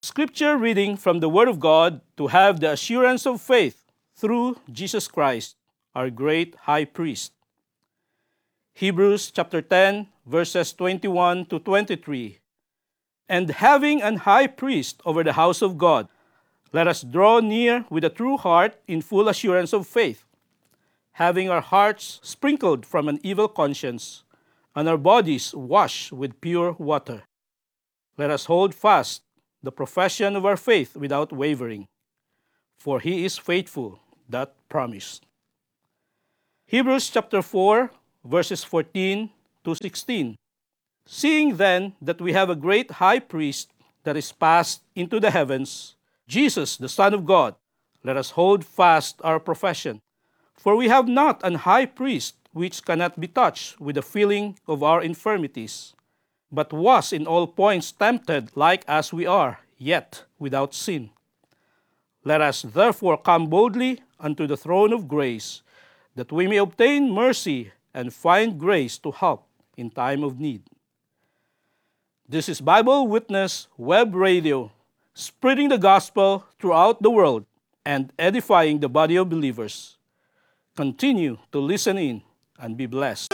Scripture reading from the Word of God to have the assurance of faith through Jesus Christ, our great high priest. Hebrews chapter 10, verses 21 to 23. And having an high priest over the house of God, let us draw near with a true heart in full assurance of faith, having our hearts sprinkled from an evil conscience, and our bodies washed with pure water. Let us hold fast the profession of our faith without wavering, for he is faithful that promised. Hebrews chapter 4, verses 14 to 16. Seeing then that we have a great high priest that is passed into the heavens, Jesus, the Son of God, let us hold fast our profession. For we have not an high priest which cannot be touched with the feeling of our infirmities, but was in all points tempted like as we are, yet without sin. Let us therefore come boldly unto the throne of grace, that we may obtain mercy and find grace to help in time of need. This is Bible Witness Web Radio, spreading the gospel throughout the world and edifying the body of believers. Continue to listen in and be blessed.